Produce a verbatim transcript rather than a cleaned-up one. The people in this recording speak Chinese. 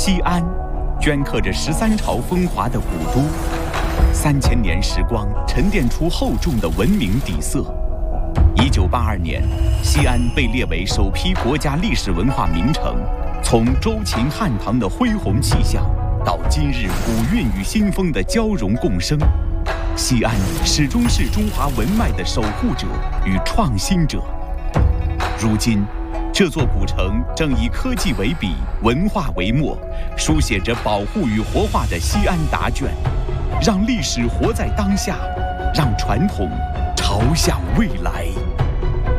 西安，镌刻着十三朝风华的古都。三千年时光沉淀出厚重的文明底色。一九八二年，西安被列为首批国家历史文化名城。从周秦汉唐的恢宏气象，到今日古韵与新风的交融共生，西安始终是中华文脉的守护者与创新者。如今，这座古城正以科技为笔，文化为墨，书写着保护与活化的西安答卷，让历史活在当下，让传统朝向未来。